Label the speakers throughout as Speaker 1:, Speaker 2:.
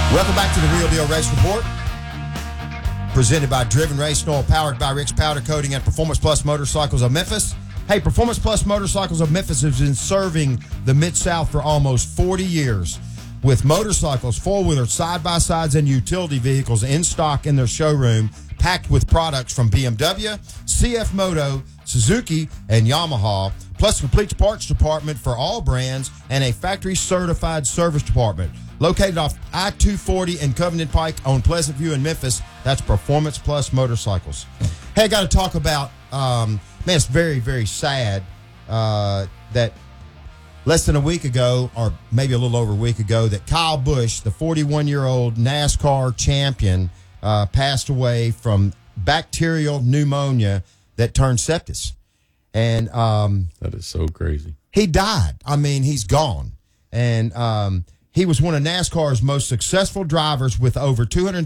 Speaker 1: Welcome back to the Real Deal Race Report, presented by Driven Race Oil, powered by Rick's Powder Coating and Performance Plus Motorcycles of Memphis. Hey, Performance Plus Motorcycles of Memphis has been serving the Mid-South for almost 40 years with motorcycles, four-wheelers, side-by-sides, and utility vehicles in stock in their showroom, packed with products from BMW, CF Moto, Suzuki, and Yamaha, plus a complete parts department for all brands and a factory-certified service department. Located off I-240 and Covenant Pike on Pleasant View in Memphis. That's Performance Plus Motorcycles. Hey, I got to talk about, man, it's very, very sad that less than a week ago, or maybe a little over a week ago, that Kyle Busch, the 41-year-old NASCAR champion, passed away from bacterial pneumonia that turned sepsis. And
Speaker 2: that is so crazy.
Speaker 1: He died. I mean, he's gone. And he was one of NASCAR's most successful drivers with over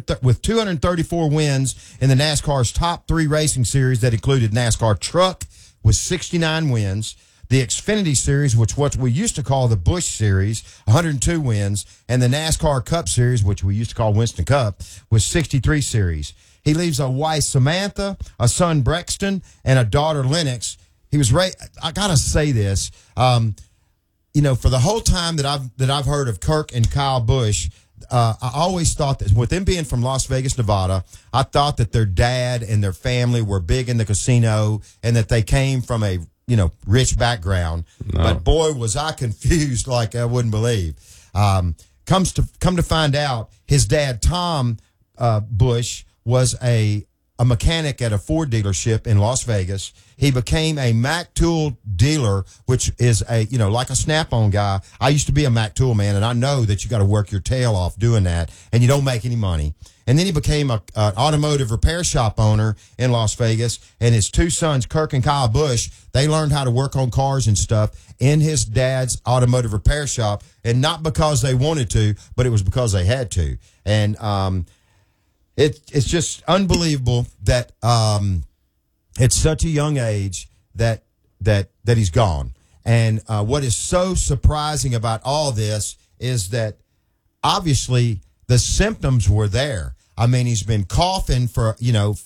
Speaker 1: 234 wins in the NASCAR's top three racing series that included NASCAR Truck with 69 wins, the Xfinity Series, which what we used to call the Busch Series, 102 wins, and the NASCAR Cup Series, which we used to call Winston Cup, with 63 series. He leaves a wife, Samantha, a son, Brexton, and a daughter, Lennox. He was I gotta say this. You know, for the whole time that I've heard of Kirk and Kyle Busch, I always thought that with them being from Las Vegas, Nevada, I thought that their dad and their family were big in the casino and that they came from a, rich background. No. But boy, was I confused like I wouldn't believe. Come to find out, his dad, Tom Busch, was a mechanic at a Ford dealership in Las Vegas. He became a Mac Tool dealer, which is like a Snap-on guy. I used to be a Mac Tool man, and I know that you got to work your tail off doing that, and you don't make any money. And then he became an automotive repair shop owner in Las Vegas, and his two sons, Kirk and Kyle Busch, they learned how to work on cars and stuff in his dad's automotive repair shop, and not because they wanted to, but it was because they had to. And it's just unbelievable that at such a young age that he's gone. And what is so surprising about all this is that obviously the symptoms were there. I mean, he's been coughing for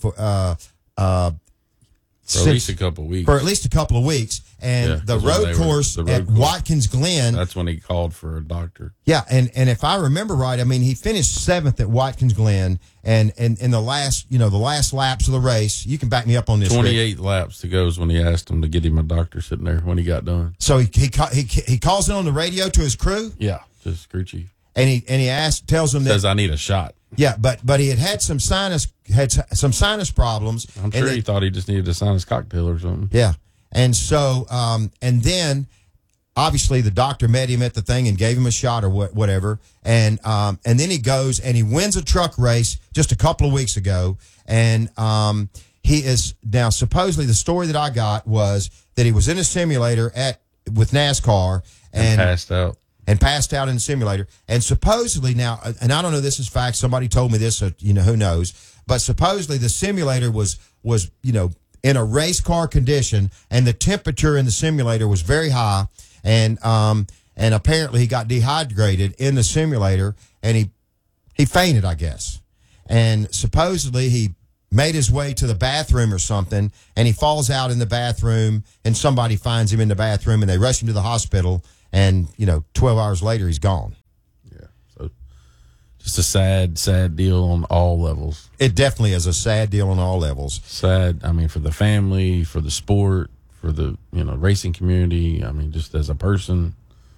Speaker 2: at least a couple of weeks.
Speaker 1: For at least a couple of weeks. And the road course at Watkins Glen.
Speaker 2: That's when he called for a doctor.
Speaker 1: Yeah, and if I remember right, I mean, he finished 7th at Watkins Glen, and in the last laps of the race, you can back me up on this.
Speaker 2: 28 laps to go is when he asked him to get him a doctor sitting there when he got done.
Speaker 1: So he calls in on the radio to his crew?
Speaker 2: Yeah, just crew chief.
Speaker 1: And he tells them
Speaker 2: says I need a shot.
Speaker 1: Yeah, but he had some sinus problems.
Speaker 2: I'm sure he thought he just needed a sinus cocktail or something.
Speaker 1: Yeah. And so, and then obviously the doctor met him at the thing and gave him a shot or whatever. And then he goes and he wins a truck race just a couple of weeks ago. And, he is now supposedly the story that I got was that he was in a simulator with NASCAR and
Speaker 2: passed out.
Speaker 1: And passed out in the simulator. And supposedly now, and I don't know this is fact, somebody told me this, so, who knows, but supposedly the simulator was in a race car condition, and the temperature in the simulator was very high, and apparently he got dehydrated in the simulator, and he fainted, I guess. And supposedly he made his way to the bathroom or something, and he falls out in the bathroom, and somebody finds him in the bathroom, and they rush him to the hospital, and 12 hours later he's gone.
Speaker 2: Yeah, so just a sad deal on all levels.
Speaker 1: It definitely is a sad deal on all levels.
Speaker 2: Sad, I mean, for the family, for the sport, for the racing community. I mean, just as a person,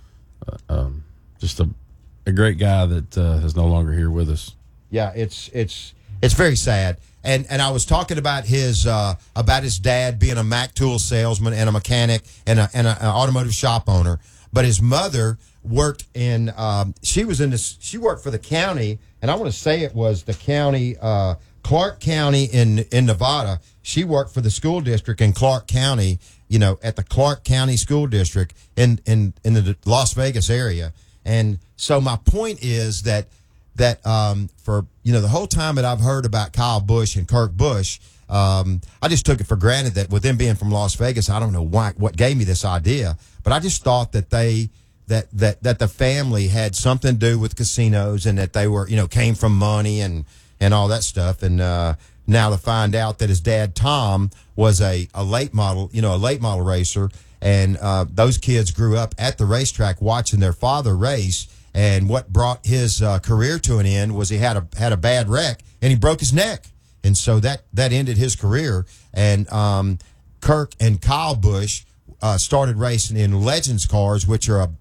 Speaker 2: just a great guy that is no longer here with us.
Speaker 1: Yeah, it's very sad. And I was talking about his dad being a Mac Tool salesman and a mechanic and an automotive shop owner. But his mother worked in, she worked for the county, and I want to say it was the county, Clark County in Nevada. She worked for the school district in Clark County, at the Clark County School District in the Las Vegas area. And so my point is that for, the whole time that I've heard about Kyle Busch and Kirk Busch, I just took it for granted that with them being from Las Vegas, I don't know what gave me this idea, but I just thought that that the family had something to do with casinos and that they were, came from money and all that stuff. And now to find out that his dad, Tom, was a late model racer. And those kids grew up at the racetrack watching their father race. And what brought his career to an end was he had a bad wreck and he broke his neck. And so that ended his career. And Kirk and Kyle Busch started racing in Legends cars, which are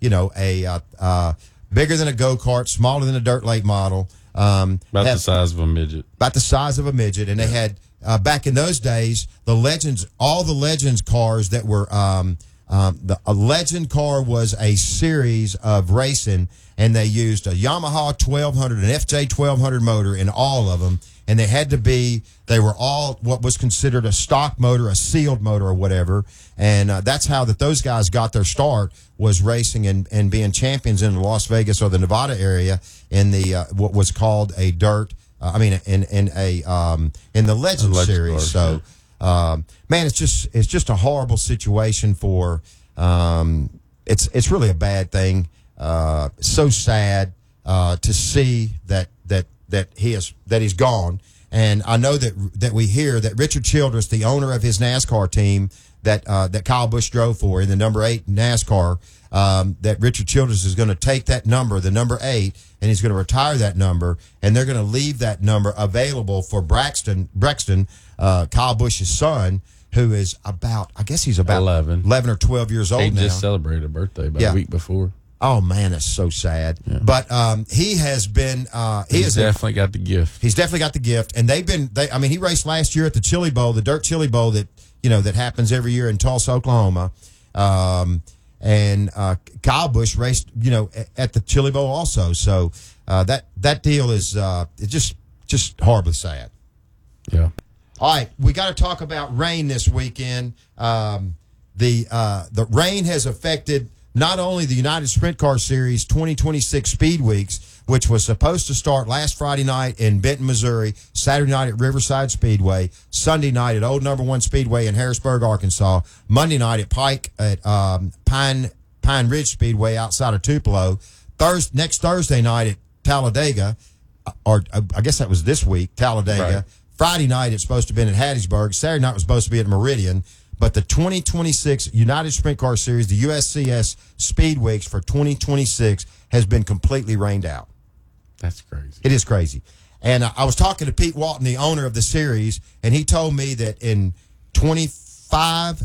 Speaker 1: bigger than a go-kart, smaller than a dirt late model.
Speaker 2: About the size of a midget.
Speaker 1: About the size of a midget. And they had, back in those days, all the Legends cars that were, a Legend car was a series of racing, and they used a Yamaha 1200, an FJ 1200 motor in all of them. And they were all what was considered a stock motor, a sealed motor or whatever. And that's how those guys got their start, was racing and being champions in the Las Vegas or the Nevada area in the what was called a dirt. In the Legends series. So, man, it's just a horrible situation for. It's really a bad thing. So sad to see that he's gone. And I know that we hear that Richard Childress, the owner of his NASCAR team that Kyle Busch drove for in the number 8 NASCAR, that Richard Childress is going to take that number, the number 8, and he's going to retire that number, and they're going to leave that number available for Braxton, Kyle Busch's son, who is about 11 or 12 years old now.
Speaker 2: He just celebrated a birthday about a week before.
Speaker 1: Oh, man, that's so sad. Yeah. But he has been
Speaker 2: he's definitely got the gift.
Speaker 1: He's definitely got the gift. And he raced last year at the Chili Bowl, the Dirt Chili Bowl that happens every year in Tulsa, Oklahoma. And Kyle Busch raced, at the Chili Bowl also. So that deal is just horribly sad.
Speaker 2: Yeah.
Speaker 1: All right, we got to talk about rain this weekend. The rain has affected not only the United Sprint Car Series 2026 Speed Weeks, which was supposed to start last Friday night in Benton, Missouri, Saturday night at Riverside Speedway, Sunday night at Old Number 1 Speedway in Harrisburg, Arkansas, Monday night at Pike at Pine Ridge Speedway outside of Tupelo, next Thursday night at Talladega, or I guess that was this week, Talladega. Right. Friday night it's supposed to have been at Hattiesburg. Saturday night was supposed to be at Meridian. But the 2026 United Sprint Car Series, the USCS Speed Weeks for 2026, has been completely rained out.
Speaker 2: That's crazy.
Speaker 1: It is crazy. And I was talking to Pete Walton, the owner of the series, and he told me that in 24,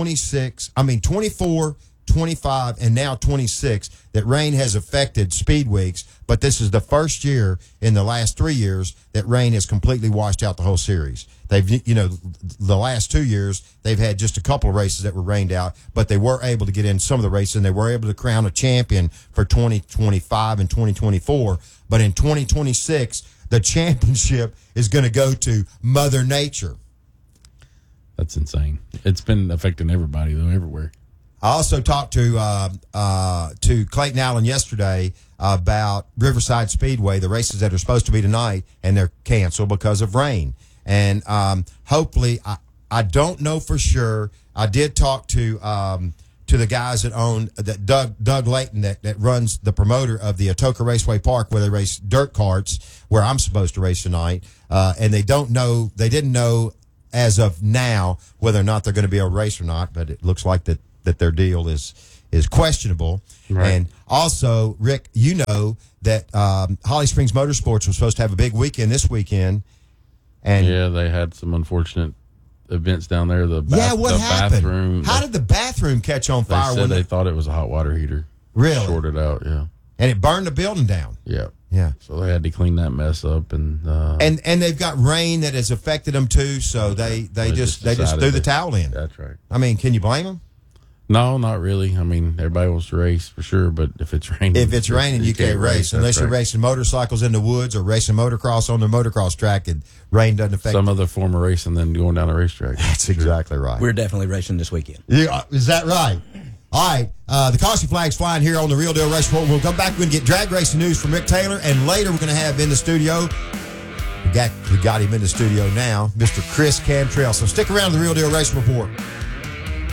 Speaker 1: 25, and now 26, that rain has affected Speed Weeks, but this is the first year in the last 3 years that rain has completely washed out the whole series. They've, the last 2 years, they've had just a couple of races that were rained out, but they were able to get in some of the races, and they were able to crown a champion for 2025 and 2024. But in 2026, the championship is going to go to Mother Nature.
Speaker 2: That's insane. It's been affecting everybody, though, everywhere.
Speaker 1: I also talked to Clayton Allen yesterday about Riverside Speedway, the races that are supposed to be tonight, and they're canceled because of rain. And hopefully, I don't know for sure. I did talk to the guys that own that Doug Layton that runs the promoter of the Atoka Raceway Park, where they race dirt carts, where I'm supposed to race tonight. And they didn't know as of now whether or not they're going to be able to race or not. But it looks like that their deal is questionable. Right. And also, Rick, that Holly Springs Motorsports was supposed to have a big weekend this weekend. And
Speaker 2: yeah, they had some unfortunate events down there.
Speaker 1: What happened?
Speaker 2: Bathroom.
Speaker 1: How did the bathroom catch on fire?
Speaker 2: They said they thought it was a hot water heater.
Speaker 1: Really?
Speaker 2: Shorted out, yeah.
Speaker 1: And it burned the building down.
Speaker 2: Yeah.
Speaker 1: Yeah.
Speaker 2: So they had to clean that mess up, and
Speaker 1: they've got rain that has affected them too. So they just threw the towel in.
Speaker 2: That's right.
Speaker 1: I mean, can you blame them?
Speaker 2: No, not really. I mean, everybody wants to race for sure, but if it's raining,
Speaker 1: you can't race unless you're racing motorcycles in the woods or racing motocross on the motocross track, and rain doesn't affect
Speaker 2: some other form of racing than going down a racetrack.
Speaker 1: That's exactly right.
Speaker 3: We're definitely racing this weekend.
Speaker 1: Yeah, is that right? All right, the caution flag's flying here on the Real Deal Race Report. We'll come back. We're going to get drag racing news from Rick Taylor, and later we're going to have in the studio. We got him in the studio now, Mr. Chris Cantrell. So stick around to the Real Deal Race Report.